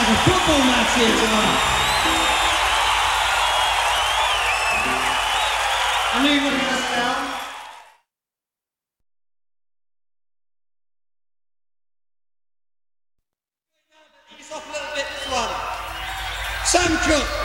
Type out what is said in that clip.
like a football match here tonight. I knew you wouldn't let us down. Ease off a little bit, this one. Sam Cooke.